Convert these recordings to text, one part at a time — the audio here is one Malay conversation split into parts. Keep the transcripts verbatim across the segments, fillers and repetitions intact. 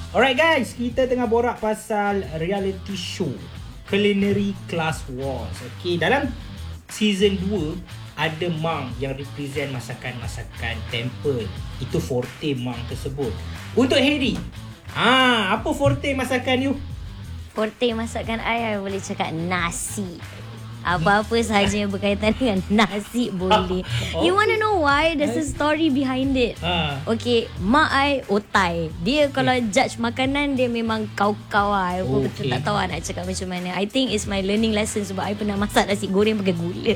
Alright guys, kita tengah borak pasal reality show Culinary Class Wars. Okay, dalam season dua ada Mang yang represent masakan-masakan temple. Itu forte Mang tersebut. Untuk Harry, ah, apa forte masakan you? Forte masakan I, I boleh cakap nasi. Apa-apa sahaja yang berkaitan dengan nasi boleh. Oh. You wanna know why? There's a story behind it. Ha. Okay, mak I otai. Dia kalau judge makanan, dia memang kau-kau lah. I pun betul Okay. tak tahu lah nak cakap macam mana. I think it's my learning lesson sebab I pernah masak nasi goreng pakai gula.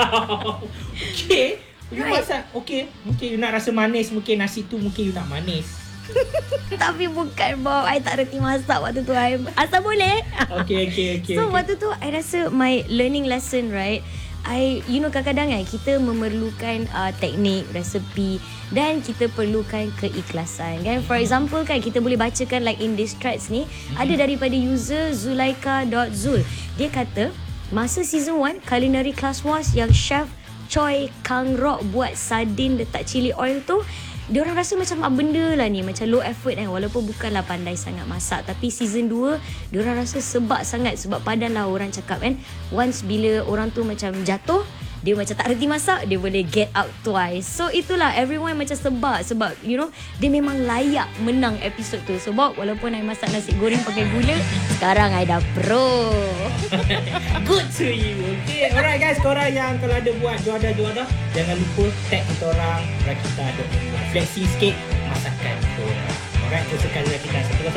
Okay, you Right. masak. Okay, mungkin you nak rasa manis. Mungkin nasi tu mungkin you nak manis. Tapi bukan Bob, I tak reti masak waktu tu. I asal boleh. Okay, okay, okay. So okay. waktu tu I rasa my learning lesson, right, I you know kadang-kadang kan kita memerlukan uh, teknik, resepi dan kita perlukan keikhlasan kan. For example kan, kita boleh bacakan like in these threads ni, mm-hmm. ada daripada user zulaika.zul. Dia kata masa season one Culinary Class Wars yang chef Choi Kang Rok buat sardin letak chili oil tu, dia orang rasa macam apa benda lah ni, macam low effort kan, walaupun bukanlah pandai sangat masak. Tapi season dua dia orang rasa sebab sangat, sebab padan lah orang cakap kan, once bila orang tu macam jatuh, dia macam tak reti masak, dia boleh get out twice. So itulah, everyone macam sebab sebab you know dia memang layak menang episod tu. Sebab walaupun I masak nasi goreng pakai gula, sekarang I dah pro. Good to you. Okay, alright guys, korang yang kalau ada buat juada-juada, jangan lupa tag kita orang Rakita dot my. Flexing sikit masakan korang. Alright, terus sekali Rakita.